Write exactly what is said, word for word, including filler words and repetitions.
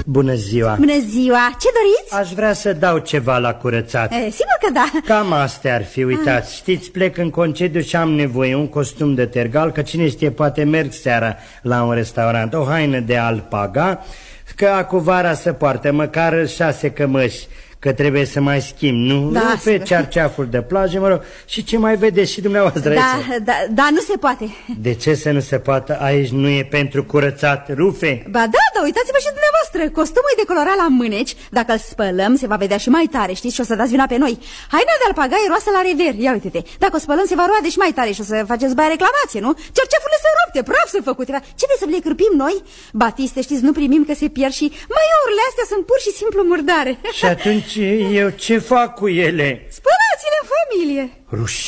Bună ziua. Bună ziua, ce doriți? Aș vrea să dau ceva la curățat. E, sigur că da. Cam astea ar fi, uitați. Știți, plec în concediu și am nevoie un costum de tergal, că cine știe, poate merg seara la un restaurant. O haină de alpaga, că acuvara să poartă măcar șase cămăși, că trebuie să mai schimb, nu? Da, Rufe, cearceafuri de plajă, mă rog. Și ce mai vedeți și dumneavoastră Da, aici? da, da, nu se poate. De ce să nu se poată? Aici nu e pentru curățat, Rufe? Ba da, da, uitați-vă și dumneavoastră. Costumul e decolorat la mâneci. Dacă îl spălăm, se va vedea și mai tare, știți? Și o să dați vina pe noi. Haina de alpaga e roasă la rever. Ia uite-te. Dacă o spălăm, se va roade și mai tare și o să faceți baia reclamație, nu? Cercefurile se rupte, praf sunt făcute. Ce de să le cârpim noi? Batiste, știți, nu primim că se pierd și maiourile astea sunt pur și simplu murdare. Și atunci eu ce fac cu ele? Spălați-le în familie. Ruș